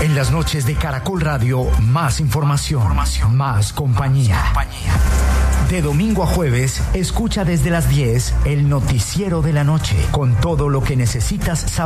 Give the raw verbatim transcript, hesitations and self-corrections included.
En las noches de Caracol Radio, más información, información. Más compañía. Más compañía. De domingo a jueves, escucha desde las diez el noticiero de la noche, con todo lo que necesitas saber.